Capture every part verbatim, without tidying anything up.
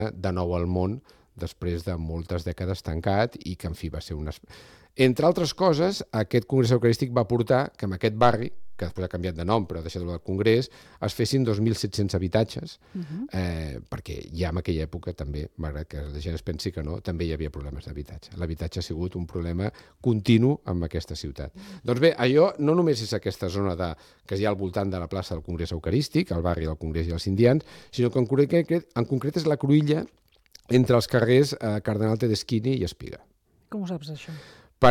de nou al món després de moltes dècades tancat i que, en fi, va ser una... Entre altres coses, aquest Congrés Eucarístic va portar que en aquest barri, que després ha canviat de nom, però ha deixat el Congrés, es fessin dos mil set-cents habitatges, uh-huh. eh, perquè ja en aquella època també, malgrat que la gent es pensi que no, també hi havia problemes d'habitatge. L'habitatge ha sigut un problema continu en aquesta ciutat. Uh-huh. Doncs bé, allò no només és aquesta zona de, que hi ha al voltant de la plaça del Congrés Eucarístic, el barri del Congrés i els Indians, sinó que en concret, en concret és la cruïlla entre els carrers eh, Cardenal Tedeschini i Espiga. Com ho saps, això?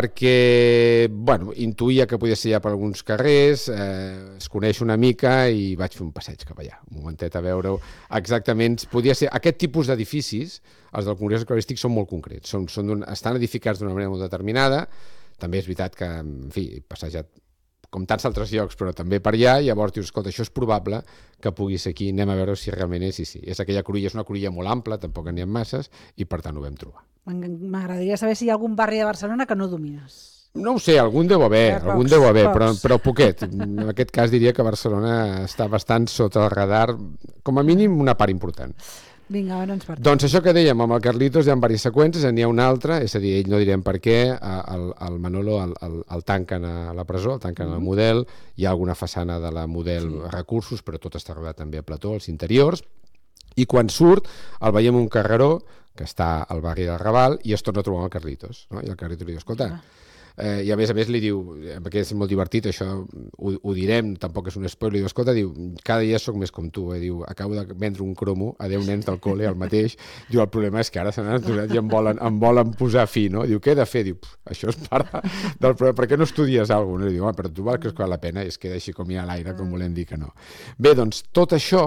Perquè, bueno, intuïa que podia ser ja per alguns carrers, eh, es coneix una mica i vaig fer un passeig cap allà, un momentet a veure-ho exactament. Podia ser, aquest tipus d'edificis, els del Congrés Eucarístic, són molt concrets, són, són estan edificats d'una manera molt determinada. També és veritat que, en fi, he passejat com tants altres llocs, però també per allà, i llavors dius, escolta, això és probable que pugui ser aquí, anem a veure si realment és, i sí, és aquella cruïlla, és una cruïlla molt ampla, tampoc n'hi ha masses, i per tant ho vam trobar. M'agradaria saber si hi ha algun barri de Barcelona que no domines. No ho sé, algun deu haver, eh, algun deu haver, però, però poquet. En aquest cas diria que Barcelona està bastant sota el radar, com a mínim una part important. Vinga, ara ens partim. Doncs això que dèiem, amb el Carlitos hi ha diverses seqüències, n'hi ha una altra, és a dir, ell no direm per què, el, el Manolo el, el, el tanquen a la presó, el tanquen mm. al model, hi ha alguna façana de la model sí. recursos, però tot està rodat també a plató, als interiors, i quan surt el veiem un carreró que està al barri del Raval i es torna a trobar amb el Carlitos, no? I el Carlitos li diu, escolta, eh, i a més a més li diu, perquè és molt divertit, això ho, ho direm, tampoc és un spoiler, li diu, escolta, diu, cada dia sóc més com tu, eh? Diu, acabo de vendre un cromo a deu nens del col·le al mateix, diu, el problema és que ara se n'han aturat i em volen, em volen posar fi, no? Diu, què he de fer? Diu, això és part del problema, per què no estudies alguna cosa? No? Diu, ah, però tu val que es val la pena, és que així com hi ha l'aire, com volem dir que no. Bé, doncs, tot això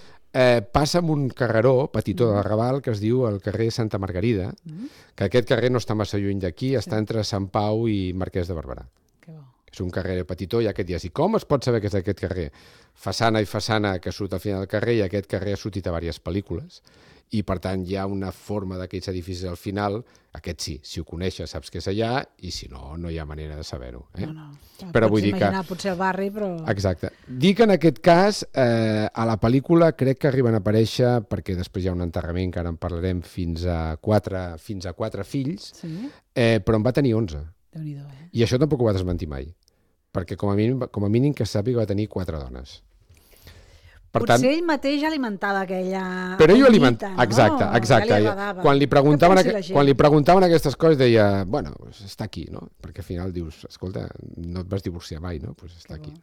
Eh, passa amb un carreró petitó del Raval que es diu el carrer Santa Margarida, mm. que aquest carrer no està massa lluny d'aquí, està entre Sant Pau i Marquès de Barberà. Que bo. És un carrer petitó i aquest dia. I com es pot saber que és aquest carrer? Façana i façana que surt al final del carrer, i aquest carrer ha sortit a diverses pel·lícules, i per tant hi ha una forma d'aquests edificis al final, aquest sí, si ho coneixes saps que és allà, i si no, no hi ha manera de saber-ho. Eh? No, no. Però Pots vull dir que... imaginar, potser el barri, però... Exacte. Dic en aquest cas, eh, a la pel·lícula crec que arriben a aparèixer, perquè després hi ha un enterrament que ara en parlarem, fins a quatre, fins a quatre fills, sí? eh, però en va tenir onze. Déu-n'hi-do, eh? I això tampoc ho va desmentir mai, perquè com a mínim, com a mínim que sàpiga va tenir quatre dones. Per Potser tant, ell mateix alimentava aquella... Però ell alimentava, no? Exacte, exacte. Ja quan, li preguntaven, aqu... quan li preguntaven aquestes coses deia, bueno, pues està aquí, no? Perquè al final dius, escolta, no et vas divorciar mai, no? Pues està aquí.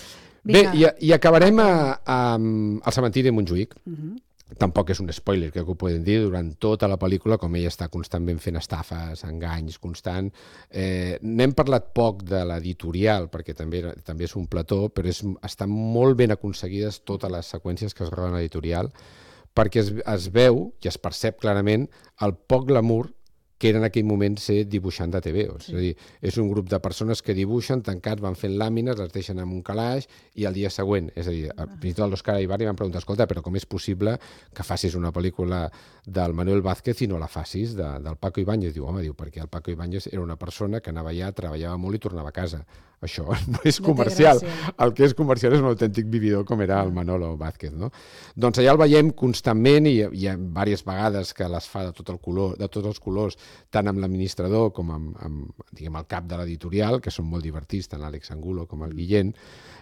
Bé, i, i acabarem a, a, al cementiri de Montjuïc. Uh -huh. Tampoc és un spoiler, crec que ho podem dir, durant tota la pel·lícula, com ella està constantment fent estafes, enganys, constant. Eh, N'hem parlat poc de l'editorial, perquè també també és un plató, però és, estan molt ben aconseguides totes les seqüències que es roden a l'editorial, perquè es, es veu i es percep clarament el poc glamour que era en aquell moment ser dibuixant de te ve os. Sí. És a dir, és un grup de persones que dibuixen, tancats, van fent làmines, les deixen en un calaix i el dia següent, és a dir, fins i tot l'Òscar Aybar van preguntar, escolta, però com és possible que facis una pel·lícula del Manuel Vázquez i no la facis de, del Paco Ibáñez? Diu, home, diu, perquè el Paco Ibáñez era una persona que anava allà, treballava molt i tornava a casa. Això no és comercial. No el que és comercial és un autèntic vividor com era el Manolo Vázquez, no? Doncs allà el veiem constantment i hi ha diverses vegades que les fa de tot el color, de tots els colors, tant amb l'administrador com amb, amb diguem, el cap de l'editorial, que són molt divertits, tant l'Àlex Angulo com el Guillén.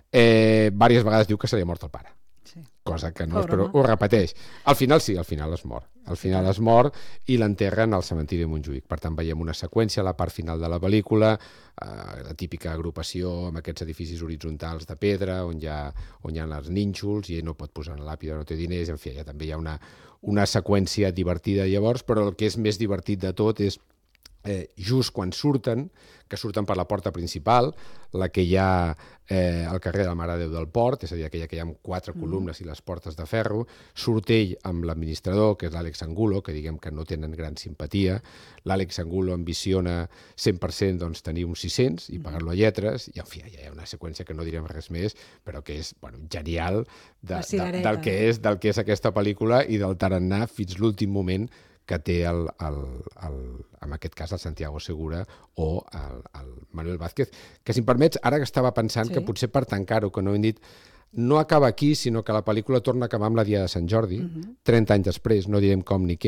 Eh, diverses vegades diu que se li ha mort el pare. Sí. Cosa que no és, però ho repeteix. Al final sí, al final es mor. Al final es mor i l'enterren al cementiri de Montjuïc. Per tant, veiem una seqüència a la part final de la pel·lícula, eh, la típica agrupació amb aquests edificis horitzontals de pedra, on hi ha, on hi ha els nínxols, i ell no pot posar una làpida, no té diners, en fi, ja també hi ha una, una seqüència divertida llavors, però el que és més divertit de tot és eh, just quan surten, que surten per la porta principal, la que hi ha eh, al carrer de la Mare de Déu del Port, és a dir, aquella que hi ha quatre columnes mm. i les portes de ferro, surt ell amb l'administrador, que és l'Àlex Angulo, que diguem que no tenen gran simpatia. L'Àlex Angulo ambiciona cent per cent doncs, tenir uns sis-cents i pagar-lo a lletres, i en fi, hi ha una seqüència que no direm res més, però que és bueno, genial de, de, del, que és, del que és aquesta pel·lícula i del tarannà fins l'últim moment que té el, el, el, en aquest cas el Santiago Segura o el, el Manuel Vázquez, que si em permets, ara que estava pensant sí. que potser per tancar-ho, que no hem dit, no acaba aquí, sinó que la pel·lícula torna a acabar amb la Dia de Sant Jordi, uh-huh. trenta anys després, no direm com ni què,